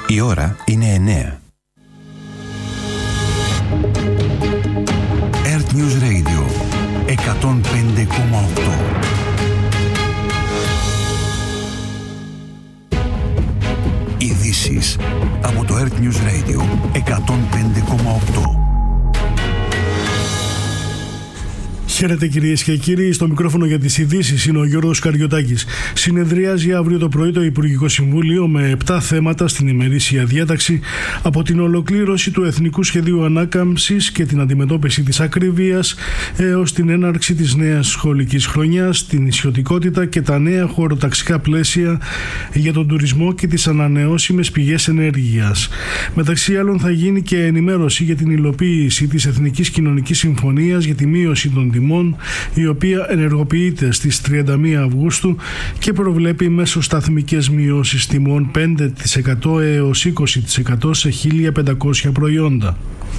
Η ώρα είναι 9. Earth News Radio 105,8. Ειδήσεις από το Earth News Radio 105,8. Χαίρετε κυρίες και κύριοι, στο μικρόφωνο για τις ειδήσεις είναι ο Γιώργος Καριωτάκης. Συνεδριάζει αύριο το πρωί το Υπουργικό Συμβούλιο με 7 θέματα στην ημερήσια διάταξη, από την ολοκλήρωση του Εθνικού Σχεδίου Ανάκαμψης και την αντιμετώπιση της ακρίβειας έως την έναρξη της νέας σχολικής χρονιάς, την νησιωτικότητα και τα νέα χωροταξικά πλαίσια για τον τουρισμό και τις ανανεώσιμες πηγές ενέργειας. Μεταξύ άλλων θα γίνει και ενημέρωση για την υλοποίηση της Εθνικής Κοινωνικής Συμφωνίας για τη μείωση των τιμών, η οποία ενεργοποιείται στις 31 Αυγούστου και προβλέπει μεσοσταθμικές μειώσεις τιμών 5% έως 20% σε 1.500 προϊόντα.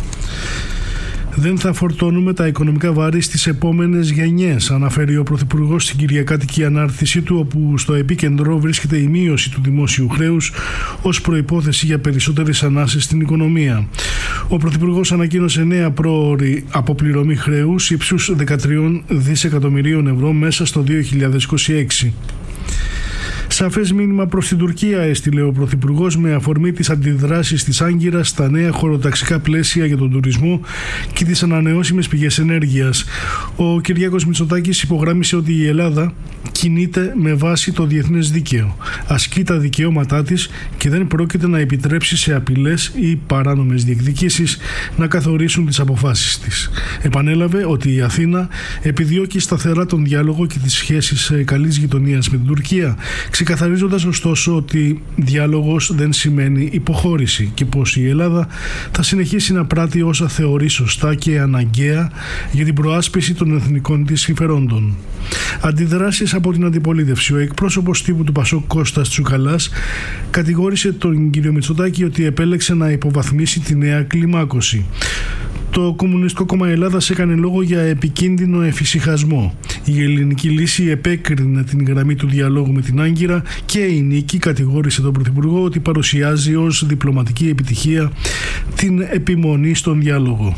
Δεν θα φορτώνουμε τα οικονομικά βάρη στις επόμενες γενιές, αναφέρει ο Πρωθυπουργός στην κυριακάτικη ανάρτησή του, όπου στο επίκεντρο βρίσκεται η μείωση του δημόσιου χρέους ως προϋπόθεση για περισσότερες ανάσες στην οικονομία. Ο Πρωθυπουργός ανακοίνωσε νέα πρόωρη αποπληρωμή χρέους ύψους 13 δισεκατομμυρίων ευρώ μέσα στο 2026. Σαφές μήνυμα προς την Τουρκία έστειλε ο Πρωθυπουργός με αφορμή τις αντιδράσεις της Άγκυρας στα νέα χωροταξικά πλαίσια για τον τουρισμό και τις ανανεώσιμες πηγές ενέργειας. Ο Κυριάκος Μητσοτάκης υπογράμμισε ότι η Ελλάδα κινείται με βάση το διεθνές δίκαιο, ασκεί τα δικαιώματά της και δεν πρόκειται να επιτρέψει σε απειλές ή παράνομες διεκδικήσεις να καθορίσουν τις αποφάσεις της. Επανέλαβε ότι η Αθήνα επιδιώκει σταθερά τον διάλογο και τις σχέσεις καλής γειτονίας με την Τουρκία, ξεκαθαρίζοντας ωστόσο ότι διάλογος δεν σημαίνει υποχώρηση και πως η Ελλάδα θα συνεχίσει να πράττει όσα θεωρεί σωστά και αναγκαία για την προάσπιση των εθνικών της συμφερόντων. Αντιδράσεις από την αντιπολίτευση. Ο εκπρόσωπος τύπου του Πασόκ Κώστας Τσουκαλάς κατηγόρησε τον κύριο Μητσοτάκη ότι επέλεξε να υποβαθμίσει τη νέα κλιμάκωση. Το Κομμουνιστικό Κόμμα Ελλάδας έκανε λόγο για επικίνδυνο εφησυχασμό. Η ελληνική λύση επέκρινε την γραμμή του διαλόγου με την Άγκυρα και η Νίκη κατηγόρησε τον Πρωθυπουργό ότι παρουσιάζει ως διπλωματική επιτυχία την επιμονή στον διάλογο.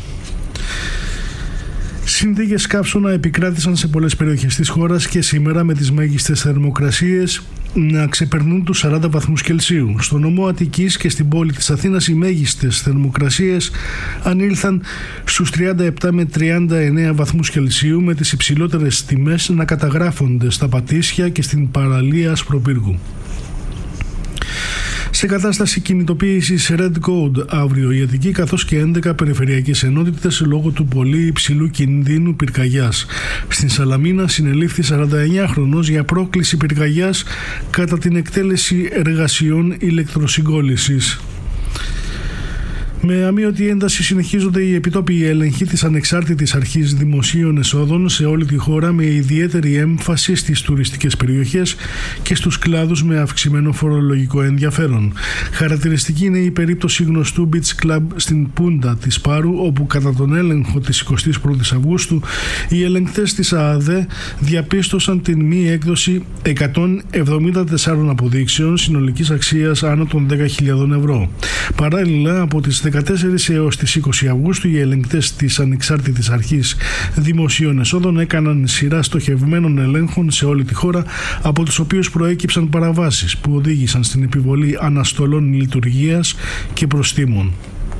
Συνθήκες καύσωνα επικράτησαν σε πολλές περιοχές της χώρας και σήμερα, με τις μέγιστες θερμοκρασίες να ξεπερνούν τους 40 βαθμούς Κελσίου. Στο νομό Αττικής και στην πόλη της Αθήνας οι μέγιστες θερμοκρασίες ανήλθαν στους 37 με 39 βαθμούς Κελσίου, με τις υψηλότερες τιμές να καταγράφονται στα Πατήσια και στην παραλία Ασπροπύργου. Σε κατάσταση κινητοποίησης Red Code αύριο η Αττική, καθώς και 11 περιφερειακές ενότητες λόγω του πολύ υψηλού κινδύνου πυρκαγιάς. Στην Σαλαμίνα συνελήφθη 49χρονος για πρόκληση πυρκαγιάς κατά την εκτέλεση εργασιών ηλεκτροσυγκόλλησης. Με αμείωτη ένταση συνεχίζονται οι επιτόπιοι έλεγχοι της Ανεξάρτητης Αρχής Δημοσίων Εσόδων σε όλη τη χώρα, με ιδιαίτερη έμφαση στις τουριστικές περιοχές και στους κλάδους με αυξημένο φορολογικό ενδιαφέρον. Χαρακτηριστική είναι η περίπτωση γνωστού Beach Club στην Πούντα της Πάρου, όπου κατά τον έλεγχο της 21ης Αυγούστου οι ελεγκτές της ΑΑΔΕ διαπίστωσαν την μη έκδοση 174 αποδείξεων συνολικής αξίας άνω των 10.000 ευρώ. Παράλληλα, από τις 14 έως τις 20 Αυγούστου οι ελεγκτές της Ανεξάρτητης Αρχής Δημοσίων Εσόδων έκαναν σειρά στοχευμένων ελέγχων σε όλη τη χώρα, από τους οποίους προέκυψαν παραβάσεις που οδήγησαν στην επιβολή αναστολών λειτουργίας και προστίμων.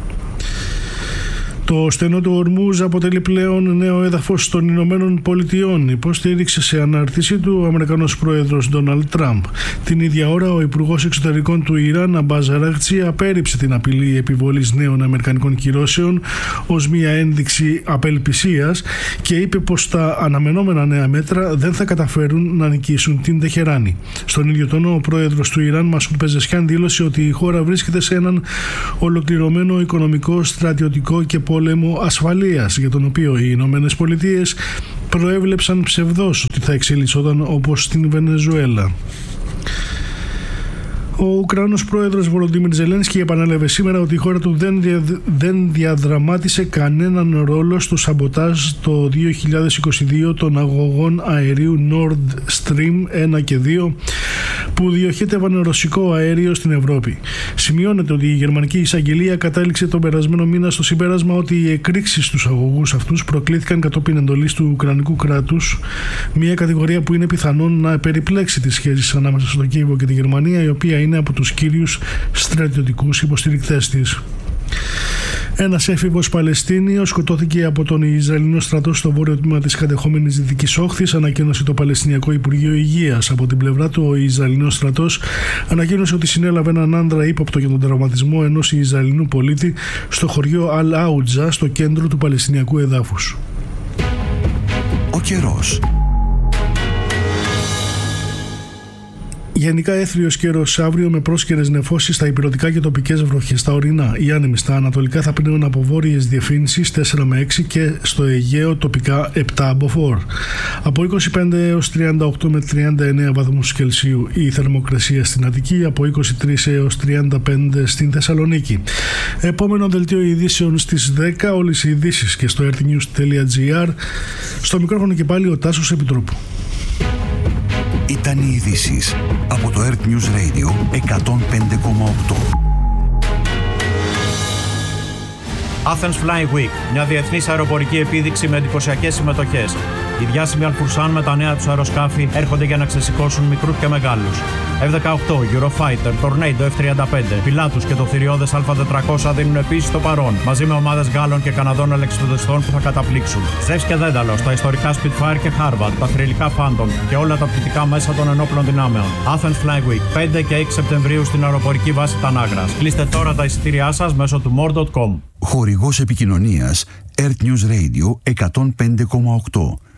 Το στενό του Ορμούζ αποτελεί πλέον νέο έδαφος των Ηνωμένων Πολιτειών, υποστήριξε σε ανάρτησή του ο Αμερικανός πρόεδρος Ντόναλντ Τραμπ. Την ίδια ώρα, ο Υπουργός Εξωτερικών του Ιράν, Αμπάζ Αραγτσί, απέρριψε την απειλή επιβολής νέων αμερικανικών κυρώσεων ως μια ένδειξη απελπισίας και είπε πως τα αναμενόμενα νέα μέτρα δεν θα καταφέρουν να νικήσουν την Τεχεράνη. Στον ίδιο τόνο, ο πρόεδρος του Ιράν, Μασούντ Πεζεσχιάν, δήλωσε ότι η χώρα βρίσκεται σε έναν ολοκληρωμένο οικονομικό, στρατιωτικό και πόλεμο ασφαλείας, για τον οποίο οι Ηνωμένες Πολιτείες προέβλεψαν ψευδώς ότι θα εξελισσόταν όπως στην Βενεζουέλα. Ο Ουκρανός πρόεδρος Βολοντίμιρ Ζελένσκι επανέλαβε σήμερα ότι η χώρα του δεν διαδραμάτισε κανέναν ρόλο στο σαμποτάζ το 2022 των αγωγών αερίου Nord Stream 1 και 2 που διοχέτευαν ρωσικό αέριο στην Ευρώπη. Σημειώνεται ότι η γερμανική εισαγγελία κατέληξε τον περασμένο μήνα στο συμπέρασμα ότι οι εκρήξεις στους αγωγούς αυτούς προκλήθηκαν κατόπιν εντολής του Ουκρανικού κράτους, μια κατηγορία που είναι πιθανόν να περιπλέξει τις σχέσεις ανάμεσα στο Κίεβο και τη Γερμανία, η οποία είναι από τους κύριους στρατιωτικούς υποστηρικτές της. Ένας έφηβος Παλαιστίνιος σκοτώθηκε από τον Ισραηλινό στρατό στο βόρειο τμήμα της κατεχόμενης Δυτικής Όχθης, ανακοίνωσε το Παλαιστινιακό Υπουργείο Υγείας. Από την πλευρά του, ο Ισραηλινός στρατός ανακοίνωσε ότι συνέλαβε έναν άνδρα ύποπτο για τον τραυματισμό ενός Ισραηλινού πολίτη στο χωριό Αλ-Άουτζα, στο κέντρο του Παλαιστινιακού εδάφους. Ο καιρός. Γενικά έθριος καιρός αύριο με πρόσκαιρες νεφώσεις στα ηπειρωτικά και τοπικές βροχές. Στα ορεινά, οι άνεμοι στα ανατολικά θα πνέουν από βόρειες διευθύνσεις 4 με 6 και στο Αιγαίο τοπικά 7 από 4. Από 25 έως 38 με 39 βαθμούς Κελσίου η θερμοκρασία στην Αττική, από 23 έως 35 στην Θεσσαλονίκη. Επόμενο δελτίο ειδήσεων στις 10, όλες οι ειδήσεις και στο rtnews.gr. Στο μικρόφωνο και πάλι ο Τάσος Επιτρόπου. Ήταν οι ειδήσεις από το Earth News Radio 105,8. Athens Flying Week, μια διεθνής αεροπορική επίδειξη με εντυπωσιακές συμμετοχές. Οι διάσημοι Αλφουρσάν με τα νέα τους αεροσκάφη έρχονται για να ξεσηκώσουν μικρούς και μεγάλους. F-18, Eurofighter, Tornado F-35, Pilatus και το θηριώδες Α400 δίνουν επίσης το παρόν, μαζί με ομάδες Γάλλων και Καναδών αλεξιπτοδιστών που θα καταπλήξουν. Ζεύς και Δένταλος, τα ιστορικά Spitfire και Harvard, τα θρυλικά Phantom και όλα τα πτυτικά μέσα των ενόπλων δυνάμεων. Athens Flying Week, 5 και 6 Σεπτεμβρίου στην αεροπορική βάση Τανάγρας. Κλείστε τώρα τα εισιτήριά σας μέσω του more.com. Χορηγός επικοινωνίας Earth News Radio 105,8.